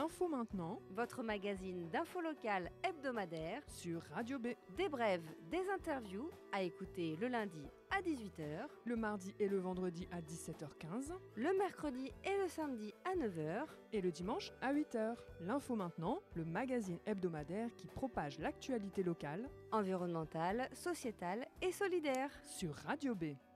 L'info maintenant, votre magazine d'info locale hebdomadaire sur Radio B. Des brèves, des interviews à écouter le lundi à 18h, Le mardi et le vendredi à 17h15 le mercredi et le samedi à 9h. et le dimanche à 8h. L'info maintenant, le magazine hebdomadaire qui propage l'actualité locale Environnementale, sociétale et solidaire. sur Radio B.